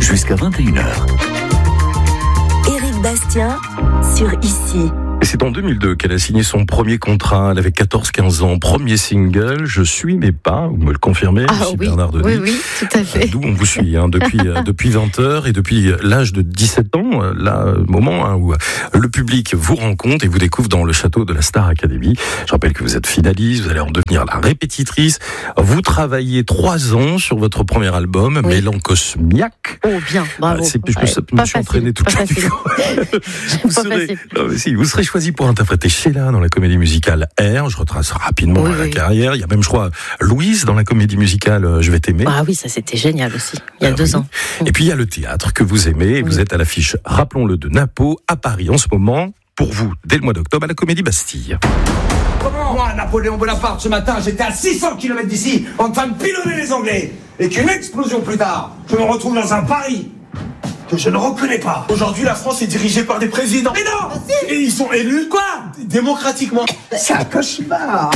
jusqu'à 21h. Éric Bastien sur Ici. Et c'est en 2002 qu'elle a signé son premier contrat. Elle avait 14-15 ans. Premier single, Je suis mais pas. Vous me le confirmez, Bernard Denis. Oui, tout à fait. D'où on vous suit depuis 20 heures et depuis l'âge de 17 ans, moment où le public vous rencontre et vous découvre dans le château de la Star Academy. Je rappelle que vous êtes finaliste, vous allez en devenir la répétitrice. Vous travaillez 3 ans sur votre premier album, Mélancosmiaque. Oh bien, bravo. Je me suis entraîné toute la nuit. Vous serez choisi pour interpréter Sheila dans la comédie musicale R. Je retrace rapidement la carrière. Il y a même, je crois, Louise dans la comédie musicale Je vais t'aimer. Ah oui, ça c'était génial aussi, il y a 2 ans. Et puis il y a le théâtre que vous aimez. Et vous êtes à l'affiche, rappelons-le, de Napo à Paris en ce moment. Pour vous, dès le mois d'octobre, à la Comédie Bastille. Comment moi, Napoléon Bonaparte, ce matin, j'étais à 600 km d'ici, en train de pilonner les Anglais, et qu'une explosion plus tard, je me retrouve dans un Paris que je ne reconnais pas. Aujourd'hui, la France est dirigée par des présidents. Mais non! Et ils sont élus, démocratiquement. C'est un cauchemar.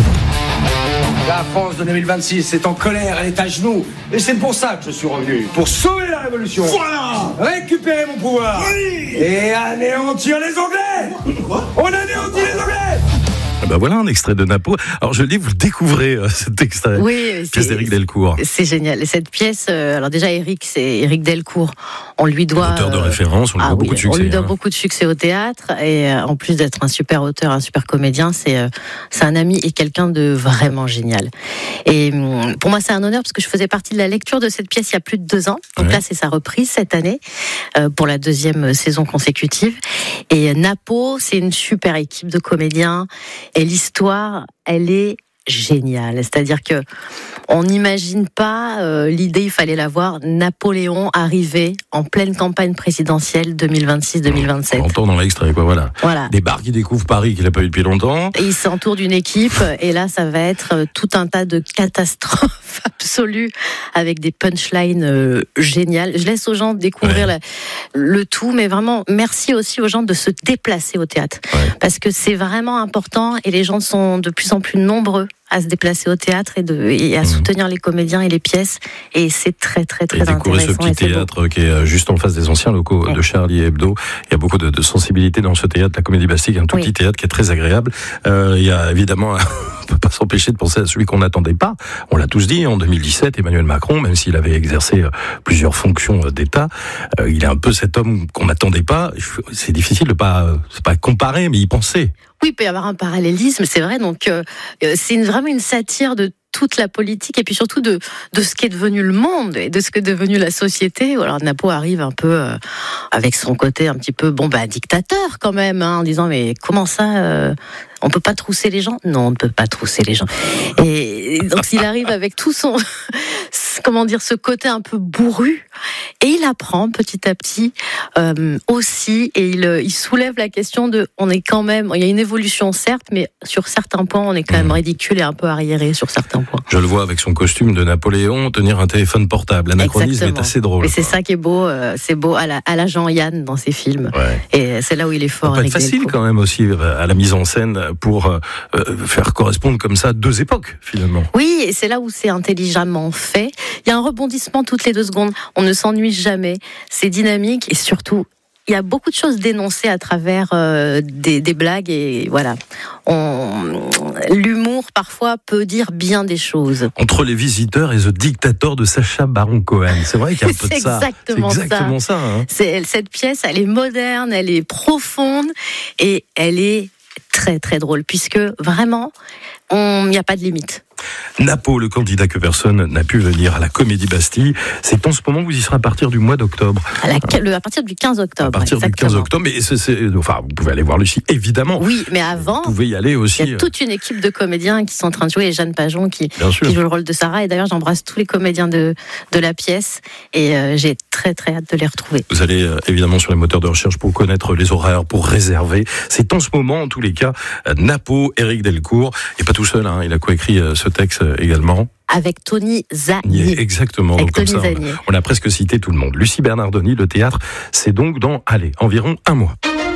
La France de 2026 est en colère, elle est à genoux. Et c'est pour ça que je suis revenu. Pour sauver la révolution. Voilà! Récupérer mon pouvoir. Oui! Et anéantir les Anglais. Quoi? On anéantit les Anglais. Voilà un extrait de Napo. Alors je le dis, vous le découvrez, cet extrait. Oui, pièce d'Éric Delcourt. C'est génial. Et cette pièce, alors déjà c'est Éric Delcourt. On lui doit auteur de référence, on lui doit beaucoup de succès. On lui doit beaucoup de succès au théâtre et en plus d'être un super auteur, un super comédien, c'est un ami et quelqu'un de vraiment génial. Et pour moi c'est un honneur parce que je faisais partie de la lecture de cette pièce il y a plus de 2 ans. Donc là c'est sa reprise cette année pour la 2e saison consécutive. Et Napo, c'est une super équipe de comédiens. Et l'histoire, elle est géniale. C'est-à-dire que on n'imagine pas l'idée, il fallait la voir. Napoléon arrivé en pleine campagne présidentielle 2026-2027. On entend dans l'extrait, voilà. Des bars qui découvrent Paris qu'il n'a pas eu depuis longtemps. Et il s'entoure d'une équipe, et là, ça va être tout un tas de catastrophes absolues avec des punchlines géniales. Je laisse aux gens découvrir le tout, mais vraiment, merci aussi aux gens de se déplacer au théâtre. Parce que c'est vraiment important, et les gens sont de plus en plus nombreux à se déplacer au théâtre et à soutenir les comédiens et les pièces, et c'est très très très intéressant. Découvrez ce petit théâtre qui est juste en face des anciens locaux de Charlie Hebdo. Il y a beaucoup de sensibilité dans ce théâtre, la Comédie Bastille, un tout petit théâtre qui est très agréable. Il y a évidemment, on peut pas s'empêcher de penser à celui qu'on n'attendait pas. On l'a tous dit, en 2017, Emmanuel Macron, même s'il avait exercé plusieurs fonctions d'État, il est un peu cet homme qu'on n'attendait pas. C'est difficile de c'est pas comparer, mais y penser. Oui, il peut y avoir un parallélisme, c'est vrai. Donc, c'est vraiment une satire de toute la politique et puis surtout de ce qu'est devenu le monde et de ce qu'est devenu la société. Alors Napo arrive un peu avec son côté un petit peu dictateur quand même, en disant mais comment ça on peut pas trousser les gens? Non, on ne peut pas trousser les gens. Et donc il arrive avec tout son ce côté un peu bourru, et il apprend petit à petit aussi, et il soulève la question de on est quand même, il y a une évolution certes, mais sur certains points on est quand même ridicule et un peu arriéré sur certains points. Je le vois avec son costume de Napoléon tenir un téléphone portable. L'anachronisme est assez drôle. Et c'est ça qui est beau, c'est beau à la Jean-Yann dans ses films. Et c'est là où il est fort. Ça peut être facile quand même aussi à la mise en scène pour faire correspondre comme ça 2 époques finalement. Oui, et c'est là où c'est intelligemment fait. Il y a un rebondissement toutes les 2 secondes. On ne s'ennuie jamais. C'est dynamique et surtout, il y a beaucoup de choses dénoncées à travers des blagues, et voilà. L'humour parfois peut dire bien des choses. Entre les visiteurs et The Dictator de Sacha Baron Cohen, c'est vrai qu'il y a un peu de ça. C'est exactement ça. Cette pièce, elle est moderne, elle est profonde et elle est très très drôle, puisque vraiment, il n'y a pas de limite. Napo, le candidat que personne n'a pu venir à la Comédie Bastille, c'est en ce moment que vous y serez à partir du mois d'octobre. À partir du 15 octobre. À partir du 15 octobre, mais vous pouvez aller voir Lucie, évidemment. Oui, mais avant, vous pouvez y aller aussi. Il y a toute une équipe de comédiens qui sont en train de jouer, et Jeanne Pajon qui joue le rôle de Sarah, et d'ailleurs j'embrasse tous les comédiens de la pièce, et j'ai très très hâte de les retrouver. Vous allez évidemment sur les moteurs de recherche pour connaître les horaires, pour réserver. C'est en ce moment, en tous les cas, Napo, Éric Delcourt, et pas tout seul, il a coécrit ce texte également. Avec Tony Zanier. Exactement. Donc comme ça, on a presque cité tout le monde. Lucie Bernardoni, le théâtre, c'est donc dans, environ 1 mois.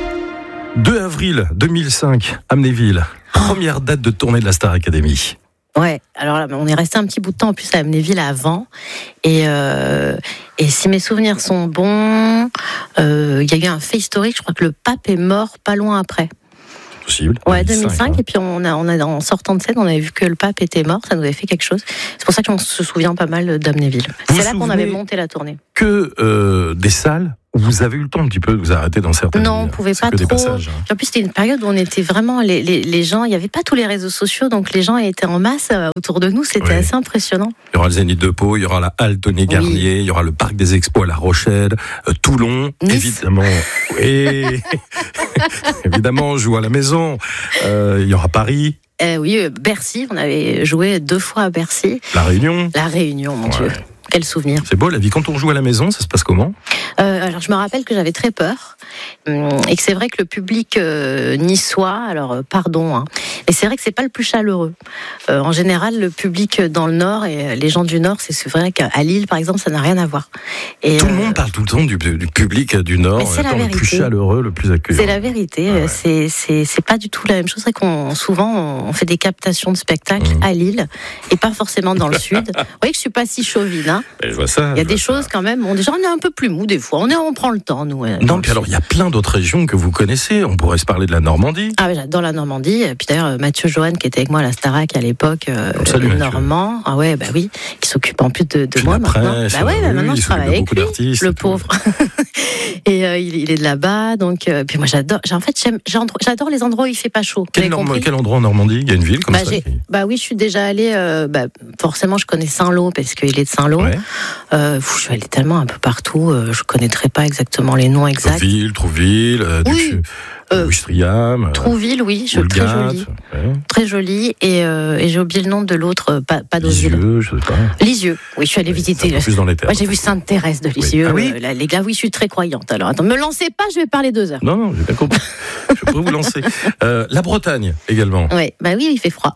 2 avril 2005, Amnéville. Première date de tournée de la Star Academy. Ouais, alors là, on est resté un petit bout de temps en plus à Amnéville avant, et Et si mes souvenirs sont bons, il y a eu un fait historique, je crois que le pape est mort pas loin après. Possible. Ouais, 2005. Et puis on a en sortant de scène, on avait vu que le pape était mort. Ça nous avait fait quelque chose. C'est pour ça qu'on se souvient pas mal d'Amnéville. C'est là qu'on avait monté la tournée. Que des salles où vous avez eu le temps un petit peu de vous arrêter dans certaines. Non, on pouvait pas trop. Passages, hein. En plus, c'était une période où on était vraiment les gens. Il y avait pas tous les réseaux sociaux, donc les gens étaient en masse autour de nous. C'était assez impressionnant. Il y aura le Zénith de Pau, il y aura la Halle Tony-Garnier, il y aura le Parc des Expos à La Rochelle, Toulon, Nice. Évidemment. Et évidemment, on joue à la maison. Il y aura Paris. Oui, Bercy. On avait joué 2 fois à Bercy. La Réunion. La Réunion, mon Dieu. Quel souvenir. C'est beau la vie. Quand on joue à la maison, ça se passe comment ? Alors je me rappelle que j'avais très peur et que c'est vrai que le public niçois, alors pardon, hein, mais c'est vrai que c'est pas le plus chaleureux. En général, le public dans le Nord et les gens du Nord, c'est vrai qu'à Lille, par exemple, ça n'a rien à voir. Et tout le monde parle tout le temps du public du Nord, étant le plus chaleureux, le plus accueillant. C'est la vérité. Ah ouais. C'est pas du tout la même chose. C'est vrai qu'on souvent on fait des captations de spectacles à Lille et pas forcément dans le Sud. Vous voyez que je suis pas si chauvine, hein. Je vois ça. Il y a des choses quand même. On est un peu plus mou des fois. On prend le temps, nous. Non, puis alors il y a plein d'autres régions que vous connaissez. On pourrait se parler de la Normandie. Ah oui, j'adore la Normandie. Et puis d'ailleurs, Mathieu Johan, qui était avec moi à la Starac à l'époque, normand. Ah ouais, bah oui, qui s'occupe en plus de moi maintenant. Bah ouais, maintenant je travaille avec lui, le pauvre. Et il est de là-bas, donc puis moi j'adore. J'adore les endroits où il fait pas chaud. Quel endroit en Normandie ? Il y a une ville comme ça. Bah oui, je suis déjà allée. Forcément, je connais Saint-Lô parce qu'il est de Saint-Lô. Ouais. Je suis allée tellement un peu partout. Je connaîtrais pas exactement les noms exacts. Trouville, Ouistreham. Trouville, oui, très joli. Ouais. Très joli. Et j'ai oublié le nom de l'autre, pas d'Osile. Lisieux, je sais pas. Lisieux, oui, je suis allée visiter. Plus dans les terres. Moi, j'ai vu Sainte-Thérèse de Lisieux. Oui. Ah oui les gars, oui, je suis très croyante. Alors, attends, me lancez pas, je vais parler 2 heures. Non, j'ai bien compris. Je peux vous lancer. La Bretagne, également. Oui, il fait froid.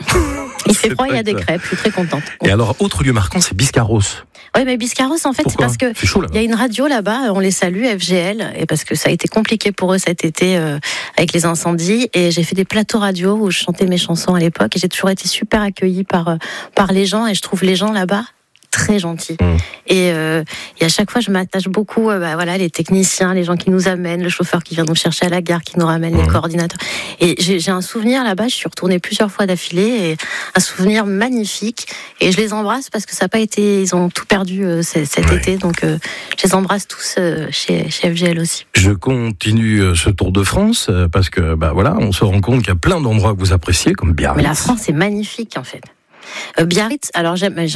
Il fait froid, il y a des crêpes, je suis très contente. Et alors, autre lieu marquant, c'est Biscarrosse. Oui, mais Biscarrosse, en fait, pourquoi ? c'est parce que c'est chaud, là-bas. Il y a une radio là-bas, on les salue, FGL, et parce que ça a été compliqué pour eux cet été avec les incendies, et j'ai fait des plateaux radio où je chantais mes chansons à l'époque, et j'ai toujours été super accueillie par les gens, et je trouve les gens là-bas très gentils. Et à chaque fois, je m'attache beaucoup, les techniciens, les gens qui nous amènent, le chauffeur qui vient nous chercher à la gare, qui nous ramène les coordinateurs. Et j'ai un souvenir là-bas, je suis retournée plusieurs fois d'affilée, et un souvenir magnifique. Et je les embrasse parce que ça n'a pas été, ils ont tout perdu cet été, donc je les embrasse tous chez FGL aussi. Je continue ce Tour de France parce que on se rend compte qu'il y a plein d'endroits que vous appréciez, comme Biarritz. Mais la France est magnifique en fait. Biarritz, alors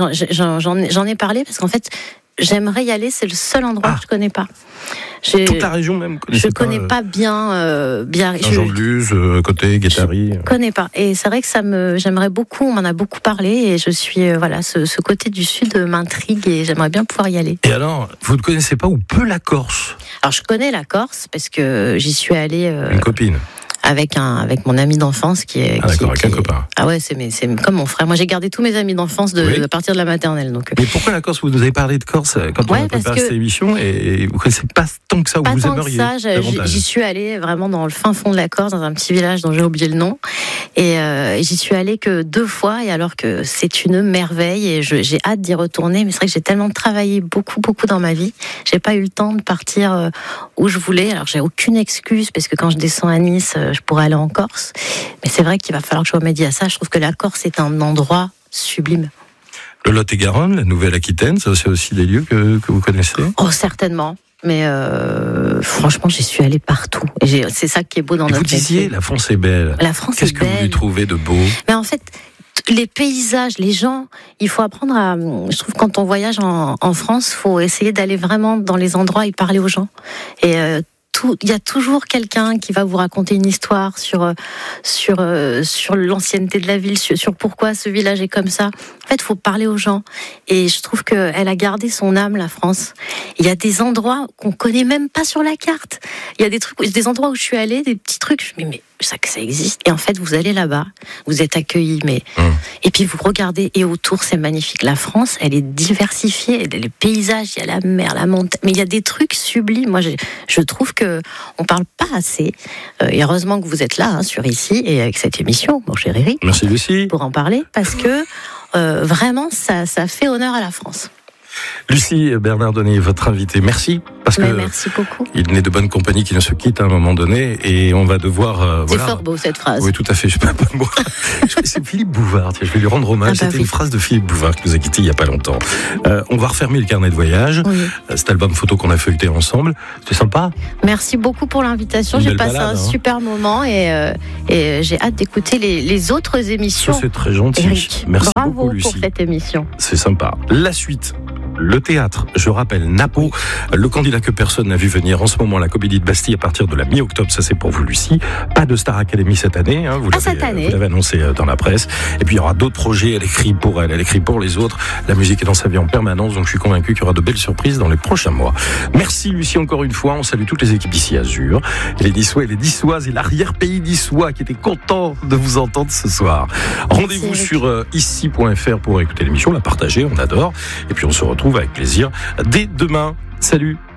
j'en ai parlé parce qu'en fait j'aimerais y aller, c'est le seul endroit que je connais pas. Toute la région même. Je connais pas bien Biarritz. Saint-Jean-de-Luz, côté Guétari. Je connais pas. Et c'est vrai que j'aimerais beaucoup. On m'en a beaucoup parlé et je suis ce côté du sud m'intrigue et j'aimerais bien pouvoir y aller. Et alors, vous ne connaissez pas ou peu la Corse ? Alors je connais la Corse parce que j'y suis allée. Une copine. Avec mon ami d'enfance qui est. D'accord, avec un copain. Ah ouais, c'est comme mon frère. Moi, j'ai gardé tous mes amis d'enfance à partir de la maternelle. Donc. Mais pourquoi la Corse ? Vous nous avez parlé de Corse quand on a préparé cette émission et vous ne connaissez pas tant que ça où vous aimeriez. Pas tant que ça. J'y suis allée vraiment dans le fin fond de la Corse, dans un petit village dont j'ai oublié le nom. Et j'y suis allée que 2 fois. Et alors que c'est une merveille et j'ai hâte d'y retourner. Mais c'est vrai que j'ai tellement travaillé beaucoup dans ma vie. J'ai pas eu le temps de partir où je voulais. Alors j'ai aucune excuse parce que quand je descends à Nice, je pourrais aller en Corse. Mais c'est vrai qu'il va falloir que je remédie à ça. Je trouve que la Corse est un endroit sublime. Le Lot-et-Garonne, la Nouvelle-Aquitaine, c'est aussi des lieux que vous connaissez ? Oh, certainement. Mais franchement, j'y suis allée partout. Et c'est ça qui est beau dans notre métier. Vous disiez, la France est belle. La France Qu'est-ce est belle. que vous lui trouvez de beau ? Mais en fait, les paysages, les gens, il faut apprendre à... Je trouve que quand on voyage en France, il faut essayer d'aller vraiment dans les endroits et parler aux gens. Et il y a toujours quelqu'un qui va vous raconter une histoire sur l'ancienneté de la ville, sur pourquoi ce village est comme ça. En fait, il faut parler aux gens. Et je trouve qu'elle a gardé son âme, la France. Il y a des endroits qu'on connaît même pas sur la carte. Il y a des endroits où je suis allée, des petits trucs, je me dis, mais ça que ça existe. Et en fait, vous allez là-bas, vous êtes accueillis, et puis vous regardez, et autour, c'est magnifique. La France, elle est diversifiée. Les paysages, il y a la mer, la montagne, mais il y a des trucs sublimes. Moi, je trouve que on parle pas assez. Et heureusement que vous êtes là, sur Ici, et avec cette émission, mon cher Eric. Merci Lucie. Pour en parler, parce que vraiment, ça fait honneur à la France. Lucie Bernardoni, votre invitée, merci. Parce que merci beaucoup. Il n'est de bonne compagnie qui ne se quitte à un moment donné et on va devoir... C'est fort beau cette phrase. Oui, tout à fait. Je sais pas moi. C'est Philippe Bouvard. Tiens, je vais lui rendre hommage. C'était une phrase de Philippe Bouvard qui nous a quittés il y a pas longtemps. On va refermer le carnet de voyage. Oui. Cet album photo qu'on a feuilleté ensemble. C'était sympa. Merci beaucoup pour l'invitation. J'ai passé un super moment et j'ai hâte d'écouter les autres émissions. Ça, c'est très gentil. Eric, merci bravo beaucoup, Lucie. pour cette émission. C'est sympa. La suite. Le théâtre, je rappelle, Napo, le candidat que personne n'a vu venir en ce moment, la Comédie de Bastille à partir de la mi-octobre, ça c'est pour vous Lucie. Pas de Star Academy cette année, vous l'avez annoncé dans la presse. Et puis il y aura d'autres projets, elle écrit pour elle, elle écrit pour les autres. La musique est dans sa vie en permanence, donc je suis convaincu qu'il y aura de belles surprises dans les prochains mois. Merci Lucie encore une fois, on salue toutes les équipes d'ici Azur, et les Niçois et les Niçoises et l'arrière-pays niçois qui étaient contents de vous entendre ce soir. Rendez-vous sur ici.fr pour écouter l'émission, la partager, on adore. Et puis on se retrouve avec plaisir dès demain. Salut!